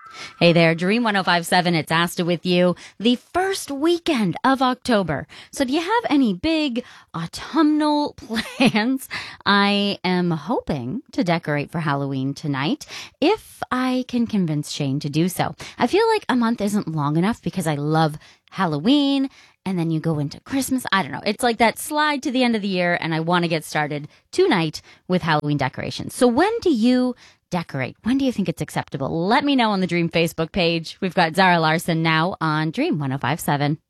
Hey there, Dream 1057. It's Asta with you. The first weekend of October. So, do you have any big autumnal plans? I am hoping to decorate for Halloween tonight if I can convince Shane to do so. I feel like a month isn't long enough because I love Halloween and then you go into Christmas. I don't know. It's like that slide to the end of the year, and I want to get started tonight with Halloween decorations. So, when do you decorate? When do you think it's acceptable? Let me know on the Dream Facebook page. We've got Zara Larson now on Dream 1057.